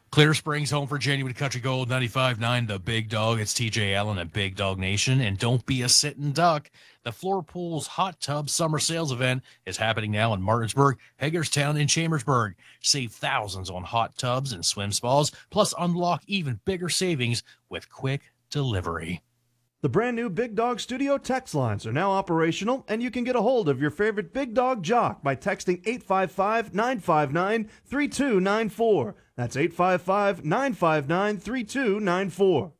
Clear Springs, home for genuine country gold, 95.9 The Big Dog. It's TJ Allen at Big Dog Nation. And don't be a sitting duck. The Floor Pools Hot Tub Summer Sales event is happening now in Martinsburg, Hagerstown, and Chambersburg. Save thousands on hot tubs and swim spas, plus unlock even bigger savings with quick delivery. The brand new Big Dog Studio text lines are now operational, and you can get a hold of your favorite Big Dog jock by texting 855-959-3294. That's 855-959-3294.